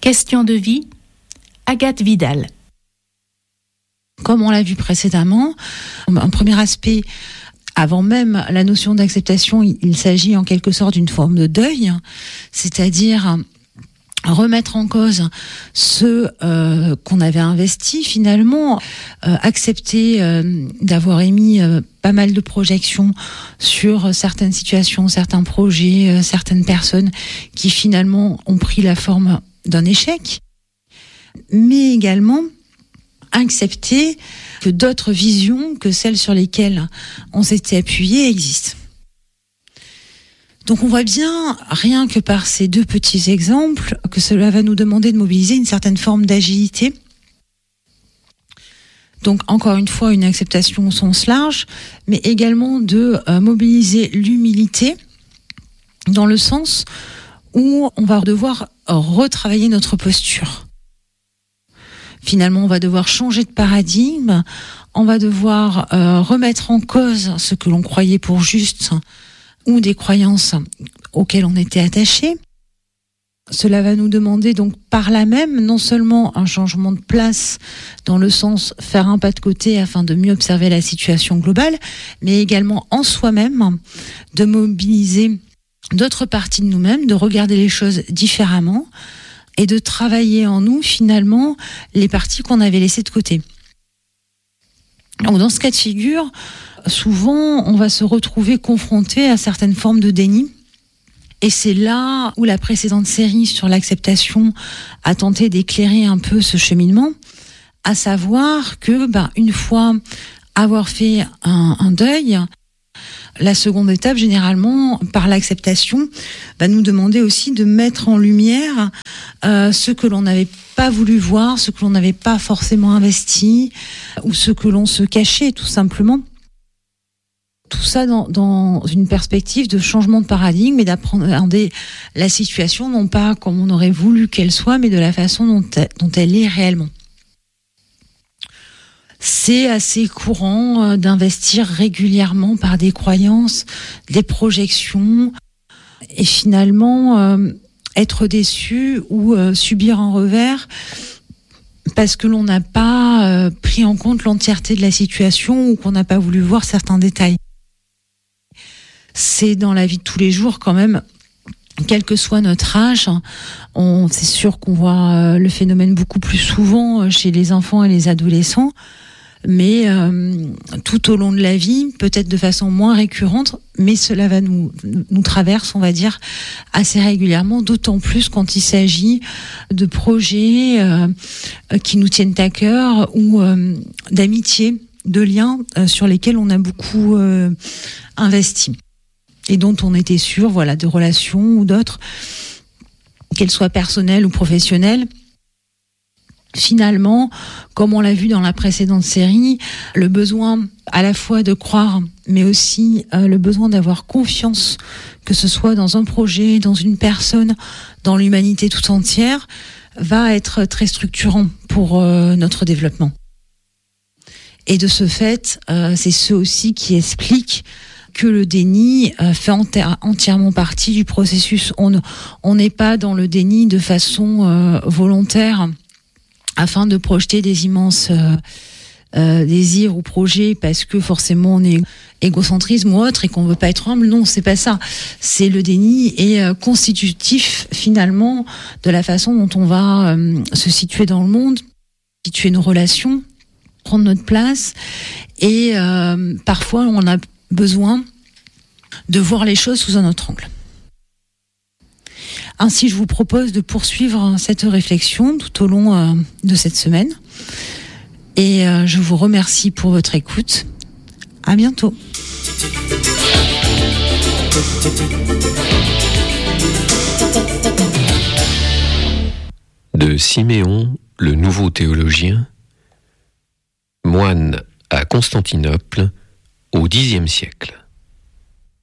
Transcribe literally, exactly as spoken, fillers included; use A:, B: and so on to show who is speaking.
A: Question de vie, Agathe Vidal.
B: Comme on l'a vu précédemment, un premier aspect, avant même la notion d'acceptation, il, il s'agit en quelque sorte d'une forme de deuil, c'est-à-dire remettre en cause ce euh, qu'on avait investi finalement, euh, accepter euh, d'avoir émis euh, pas mal de projections sur certaines situations, certains projets, euh, certaines personnes qui finalement ont pris la forme d'un échec, mais également accepter que d'autres visions que celles sur lesquelles on s'était appuyé existent. Donc on voit bien, rien que par ces deux petits exemples, que cela va nous demander de mobiliser une certaine forme d'agilité. Donc encore une fois, une acceptation au sens large, mais également de euh, mobiliser l'humilité dans le sens où on va devoir retravailler notre posture. Finalement, on va devoir changer de paradigme, on va devoir euh, remettre en cause ce que l'on croyait pour juste ou des croyances auxquelles on était attaché. Cela va nous demander donc par là même non seulement un changement de place dans le sens faire un pas de côté afin de mieux observer la situation globale, mais également en soi-même de mobiliser d'autres parties de nous-mêmes, de regarder les choses différemment et de travailler en nous finalement les parties qu'on avait laissées de côté. Donc dans ce cas de figure, souvent on va se retrouver confronté à certaines formes de déni. Et c'est là où la précédente série sur l'acceptation a tenté d'éclairer un peu ce cheminement, à savoir que ben, une fois avoir fait un, un deuil, la seconde étape, généralement, par l'acceptation, va nous demander aussi de mettre en lumière euh, ce que l'on n'avait pas voulu voir, ce que l'on n'avait pas forcément investi, ou ce que l'on se cachait, tout simplement. Tout ça dans, dans une perspective de changement de paradigme et d'appréhender la situation, non pas comme on aurait voulu qu'elle soit, mais de la façon dont elle, dont elle est réellement. C'est assez courant d'investir régulièrement par des croyances, des projections, et finalement euh, être déçu ou euh, subir un revers parce que l'on n'a pas euh, pris en compte l'entièreté de la situation ou qu'on n'a pas voulu voir certains détails. C'est dans la vie de tous les jours quand même, quel que soit notre âge, on, c'est sûr qu'on voit euh, le phénomène beaucoup plus souvent chez les enfants et les adolescents, mais euh, tout au long de la vie, peut-être de façon moins récurrente, mais cela va nous, nous traverse, on va dire, assez régulièrement, d'autant plus quand il s'agit de projets euh, qui nous tiennent à cœur ou euh, d'amitié, de liens euh, sur lesquels on a beaucoup euh, investi et dont on était sûr, voilà, de relations ou d'autres, qu'elles soient personnelles ou professionnelles. Finalement, comme on l'a vu dans la précédente série, le besoin à la fois de croire, mais aussi euh, le besoin d'avoir confiance, que ce soit dans un projet, dans une personne, dans l'humanité tout entière, va être très structurant pour euh, notre développement. Et de ce fait, euh, c'est ce aussi qui explique que le déni euh, fait enti- entièrement partie du processus. On on n'est pas dans le déni de façon euh, volontaire, afin de projeter des immenses euh, euh, désirs ou projets parce que forcément on est égocentrisme ou autre et qu'on veut pas être humble. Non, c'est pas ça. C'est le déni est euh, constitutif finalement de la façon dont on va euh, se situer dans le monde, situer nos relations, prendre notre place et euh, parfois on a besoin de voir les choses sous un autre angle. Ainsi, je vous propose de poursuivre cette réflexion tout au long euh, de cette semaine. Et euh, je vous remercie pour votre écoute. À bientôt.
C: De Siméon, le nouveau théologien, moine à Constantinople au Xe siècle.